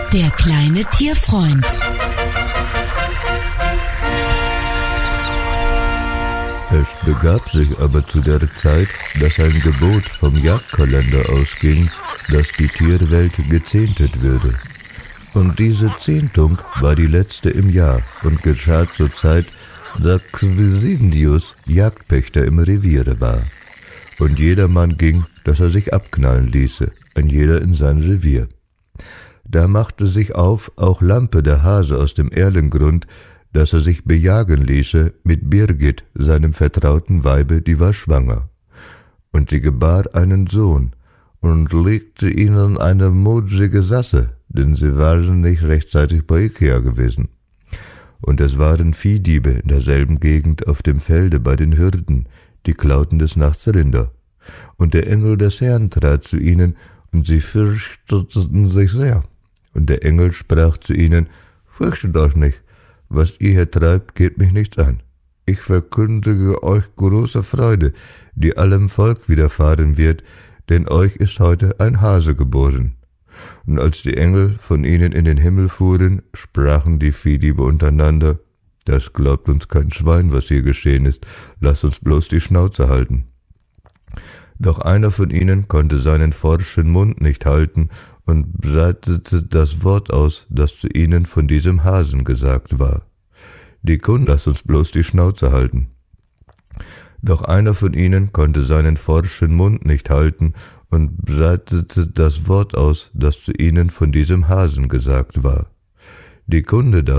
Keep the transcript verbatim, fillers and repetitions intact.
Der kleine Tierfreund. Es begab sich aber zu der Zeit, dass ein Gebot vom Jagdkalender ausging, dass die Tierwelt gezehntet würde. Und diese Zehntung war die letzte im Jahr und geschah zur Zeit, da Quisidius Jagdpächter im Reviere war. Und jedermann ging, dass er sich abknallen ließe, ein jeder in sein Revier. Da machte sich auf auch Lampe der Hase aus dem Erlengrund, dass er sich bejagen ließe mit Birgit, seinem vertrauten Weibe, die war schwanger. Und sie gebar einen Sohn und legte ihnen eine mutige Sasse, denn sie waren nicht rechtzeitig bei Ikea gewesen. Und es waren Viehdiebe in derselben Gegend auf dem Felde bei den Hürden, die klauten des Nachts Rinder. Und der Engel des Herrn trat zu ihnen, und sie fürchteten sich sehr. Und der Engel sprach zu ihnen: Fürchtet euch nicht, was ihr hier treibt, geht mich nichts an. Ich verkündige euch große Freude, die allem Volk widerfahren wird, denn euch ist heute ein Hase geboren. Und als die Engel von ihnen in den Himmel fuhren, sprachen die Viehdiebe untereinander: Das glaubt uns kein Schwein, was hier geschehen ist, lasst uns bloß die Schnauze halten. Doch einer von ihnen konnte seinen forschen Mund nicht halten und breitete das Wort aus, das zu ihnen von diesem Hasen gesagt war. Die Kunde, lasst uns bloß die Schnauze halten. Doch einer von ihnen konnte seinen forschen Mund nicht halten und breitete das Wort aus, das zu ihnen von diesem Hasen gesagt war. Die Kunde